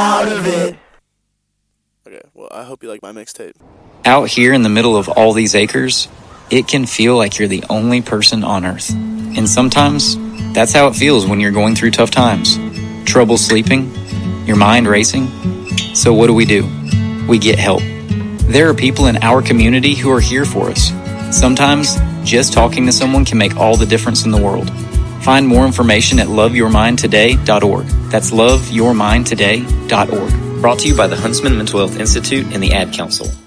out of it. Okay, well, I hope you like my mixtape. Out here in the middle of all these acres, it can feel like you're the only person on earth. And sometimes, that's how it feels when you're going through tough times. Trouble sleeping, your mind racing. So what do? We get help. There are people in our community who are here for us. Sometimes, just talking to someone can make all the difference in the world. Find more information at loveyourmindtoday.org. That's loveyourmindtoday.org. Brought to you by the Huntsman Mental Health Institute and the Ad Council.